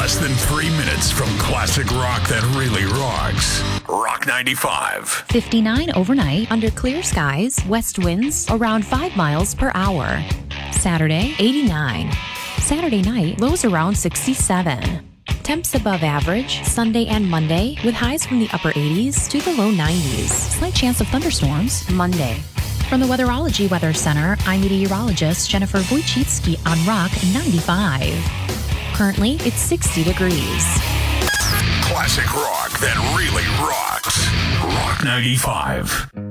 less than 3 minutes from classic rock that really rocks. Rock 95. 59 overnight under clear skies, west winds around 5 miles per hour. Saturday, 89. Saturday night, lows around 67. Temps above average Sunday and Monday with highs from the upper 80s to the low 90s. Slight chance of thunderstorms Monday. From the Weatherology Weather Center, I'm meteorologist Jennifer Wojcicki on Rock 95. Currently, it's 60 degrees. Classic rock that really rocks. Rock 95.